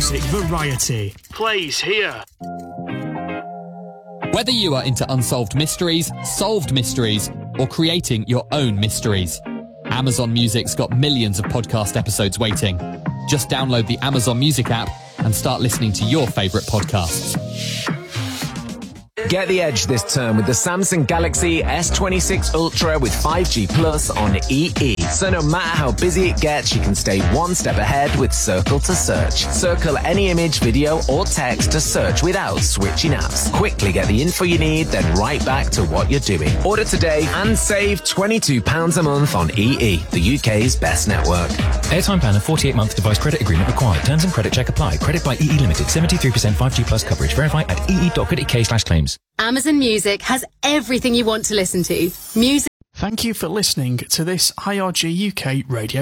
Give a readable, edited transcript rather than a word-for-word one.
music variety. Plays here. Whether you are into unsolved mysteries, solved mysteries, or creating your own mysteries, Amazon Music's got millions of podcast episodes waiting. Just download the Amazon Music app and start listening to your favourite podcasts. Get the edge this term with the Samsung Galaxy S26 Ultra with 5G Plus on EE. So no matter how busy it gets, you can stay one step ahead with Circle to Search. Circle any image, video or text to search without switching apps. Quickly get the info you need, then right back to what you're doing. Order today and save £22 a month on EE, the UK's best network. Airtime plan and 48-month device credit agreement required. Terms and credit check apply. Credit by EE Limited. 73% 5G Plus coverage. Verify at ee.co.uk/claims. Amazon Music has everything you want to listen to. Music. Thank you for listening to this IRG UK radio